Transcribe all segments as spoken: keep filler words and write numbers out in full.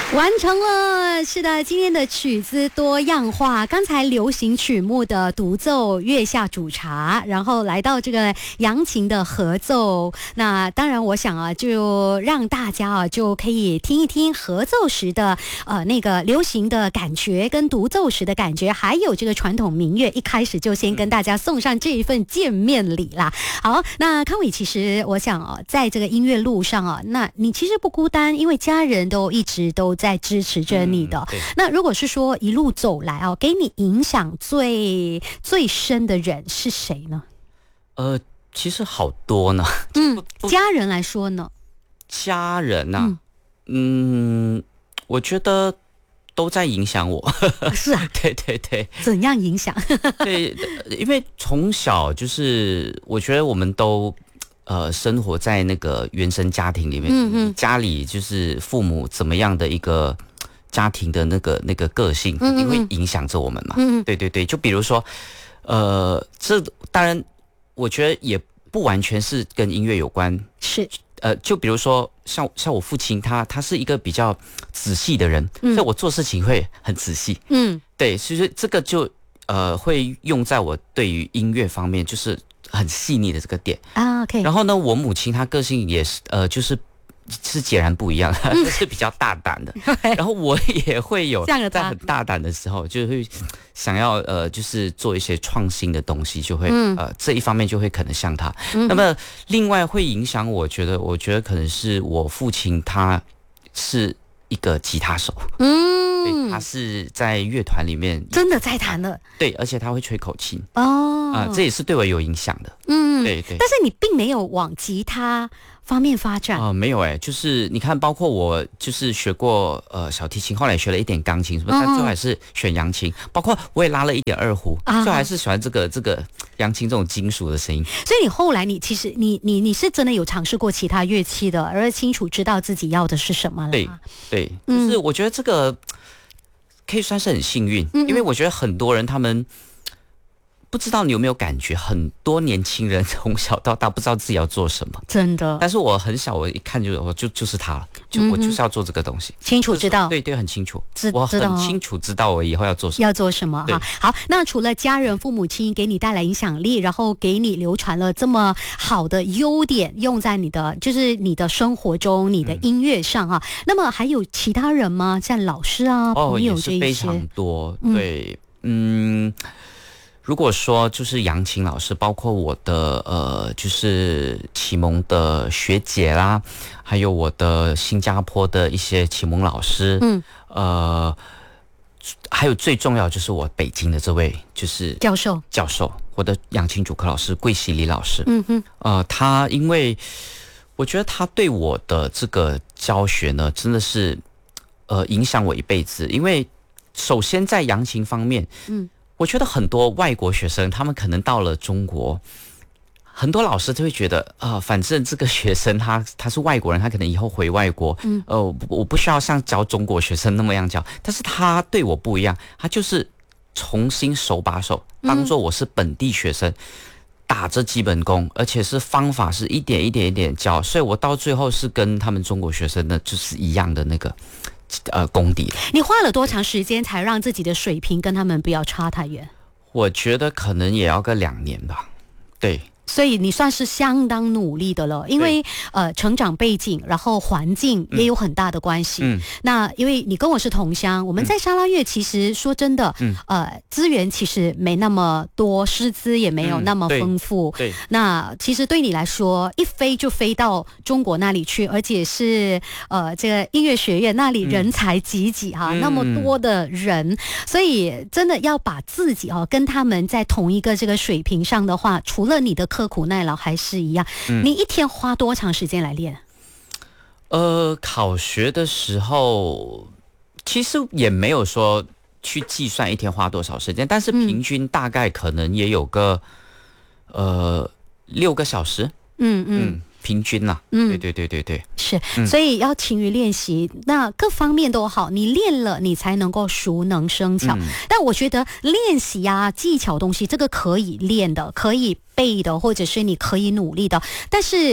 完成了，是的，今天的曲子多样化。刚才流行曲目的独奏月下煮茶，然后来到这个扬琴的合奏。那当然，我想啊，就让大家啊就可以听一听合奏时的呃那个流行的感觉，跟独奏时的感觉，还有这个传统民乐。一开始就先跟大家送上这一份见面礼啦。好，那康伟，其实我想啊，在这个音乐路上啊，那你其实不孤单，因为家人都一直都在支持着你的。 嗯、 那如果是说一路走来啊，给你影响最最深的人是谁呢？ 呃，其实好多呢。 嗯，家人来说呢？ 家人啊，嗯，嗯我觉得都在影响我。 是啊， 对对对。 怎样影响？ 对，因为从小就是我觉得我们都。呃，生活在那个原生家庭里面，嗯嗯，家里就是父母怎么样的一个家庭的那个那个个性，肯定会影响着我们嘛。嗯嗯，对对对，就比如说，呃，这当然，我觉得也不完全是跟音乐有关， 是， 呃，就比如说像像我父亲他，他是一个比较仔细的人，嗯、所以我做事情会很仔细，嗯，对，所以这个就呃会用在我对于音乐方面，就是。很细腻的这个点啊 ，OK。 然后呢，我母亲她个性也是呃，就是是截然不一样，她、嗯、是比较大胆的。然后我也会有在很大胆的时候，就会想要呃，就是做一些创新的东西，就会、嗯、呃这一方面就会可能像她。嗯、那么另外会影响我觉得，我觉得可能是我父亲他是一个吉他手，嗯。对，他是在乐团里面真的在弹的， 对，而且他会吹口琴哦，啊、呃，这也是对我有影响的，嗯，对对。 但是你并没有往吉他方面发展啊、呃，没有哎、欸，就是你看，包括我就是学过呃小提琴，后来学了一点钢琴，什么，但最后还是选扬琴，包括我也拉了一点二胡，最后还是喜欢这个这个扬琴这种金属的声音。 所以你后来你其实你你你是真的有尝试过其他乐器的，而清楚知道自己要的是什么了。 对对，就是我觉得这个。可以算是很幸运，因为我觉得很多人他们不知道你有没有感觉，很多年轻人从小到大不知道自己要做什么， 真的。 但是我很小，我一看就我就就是他了，就我就是要做这个东西， 清楚知道， 对对，很清楚，我很清楚知道我以后要做什么， 要做什么哈。好，那除了家人、父母亲给你带来影响力，然后给你流传了这么好的优点，用在你的就是你的生活中、你的音乐上啊，嗯、那么还有其他人吗？像老师啊、 哦、 朋友这一些， 也是非常多。对，嗯。嗯如果说就是扬琴老师，包括我的呃，就是启蒙的学姐啦，还有我的新加坡的一些启蒙老师，嗯，呃，还有最重要就是我北京的这位就是教授， 教授，我的扬琴主课老师桂喜李老师， 嗯哼， 呃，他因为我觉得他对我的这个教学呢，真的是呃影响我一辈子，因为首先在扬琴方面，嗯。我觉得很多外国学生，他们可能到了中国，很多老师就会觉得啊、呃，反正这个学生他他是外国人，他可能以后回外国，嗯，呃，我不需要像教中国学生那么样教，但是他对我不一样，他就是重新手把手，当做我是本地学生，嗯、打着基本功，而且是方法是一点一点一点教，所以我到最后是跟他们中国学生呢就是一样的那个。呃，功底。 你花了多长时间才让自己的水平跟他们不要差太远？ 我觉得可能也要个两年吧。对。 所以你算是相当努力的了，因为呃成长背景，然后环境也有很大的关系。嗯，那因为你跟我是同乡，我们在沙拉越其实说真的，嗯，呃资源其实没那么多，师资也没有那么丰富。 嗯、对， 那其实对你来说，一飞就飞到中国那里去，而且是呃这个音乐学院那里人才济济哈、嗯，那么多的人，所以真的要把自己哈、哦、跟他们在同一个这个水平上的话，除了你的刻苦耐劳还是一样、嗯、你一天花多长时间来练？ 呃考学的时候其实也没有说去计算一天花多少时间，但是平均大概可能也有个、嗯、呃六个小时。嗯嗯嗯平均啦、啊，嗯，对对对对对， 是，嗯、所以要勤于练习，那各方面都好，你练了，你才能够熟能生巧。嗯、但我觉得练习啊、技巧东西，这个可以练的，可以背的，或者是你可以努力的，但是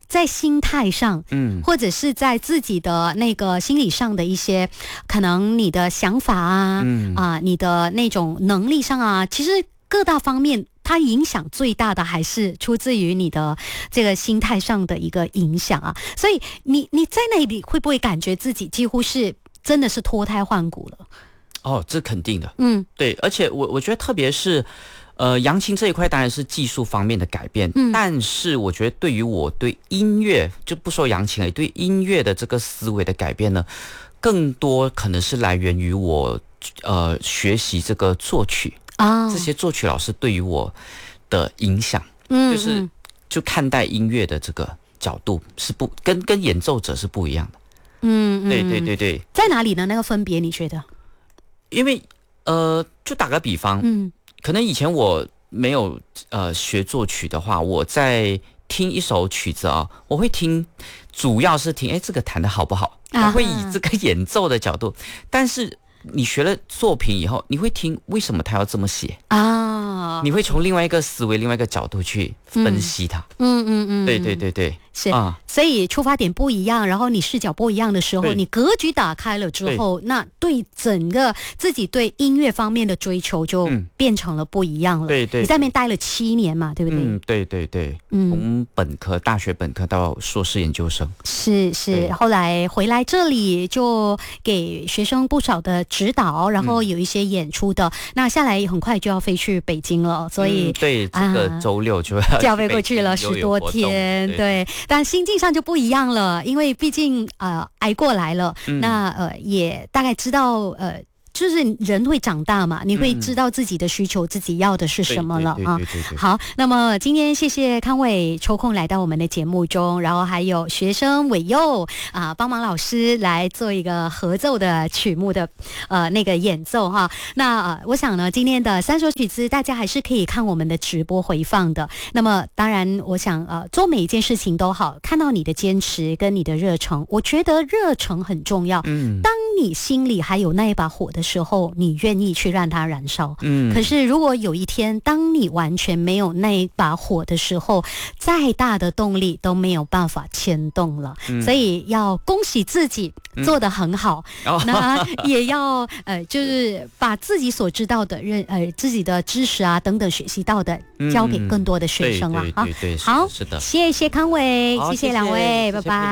在心态上， 嗯， 或者是在自己的那个心理上的一些，可能你的想法啊， 嗯啊，你的那种能力上啊，其实各大方面，它影响最大的还是出自于你的这个心态上的一个影响啊。所以你你在那里会不会感觉自己几乎是真的是脱胎换骨了？ 哦，这肯定的， 嗯， 对，而且我我觉得特别是。呃，扬琴这一块当然是技术方面的改变，嗯，但是我觉得对于我对音乐，就不说扬琴了，对音乐的这个思维的改变呢，更多可能是来源于我呃学习这个作曲啊，这些作曲老师对于我的影响，嗯，就是就看待音乐的这个角度是不跟跟演奏者是不一样的，嗯，对对对对， 在哪里呢？那个分别你觉得？ 因为呃，就打个比方，嗯。可能以前我没有呃学作曲的话，我在听一首曲子啊，我会听，主要是听，哎，这个弹得好不好？我会以这个演奏的角度。但是你学了作品以后，你会听为什么他要这么写啊？你会从另外一个思维、另外一个角度去分析它。嗯嗯嗯，对对对对。 是啊，所以出发点不一样，然后你视角不一样的时候，你格局打开了之后，那对整个自己对音乐方面的追求就变成了不一样了。 对对， 你在那边待了七年嘛，对不对？ 嗯，对对对，嗯，从本科、大学本科到硕士研究生， 是是，后来回来这里就给学生不少的指导，然后有一些演出的。嗯、那下来很快就要飞去北京了，所以、 嗯、对，这个周六就要、啊、 就要飞过去了，十多天，对。对但心境上就不一样了，因为毕竟呃挨过来了，嗯、那呃也大概知道呃。就是人会长大嘛，你会知道自己的需求，嗯、自己要的是什么了啊。好，那么今天谢谢康伟抽空来到我们的节目中，然后还有学生伟佑啊帮忙老师来做一个合奏的曲目的呃那个演奏哈。那呃我想呢，今天的三首曲子大家还是可以看我们的直播回放的。那么当然，我想呃做每一件事情都好，看到你的坚持跟你的热诚，我觉得热诚很重要。嗯，当你心里还有那一把火的时候，你愿意去让它燃烧。嗯，可是如果有一天当你完全没有那一把火的时候，再大的动力都没有办法牵动了。嗯、所以要恭喜自己做得很好，嗯、那也要呃，就是把自己所知道的认呃自己的知识啊等等学习到的交给更多的学生了啊。 对对对对， 好， 是的， 谢谢康伟，谢谢两位，拜拜。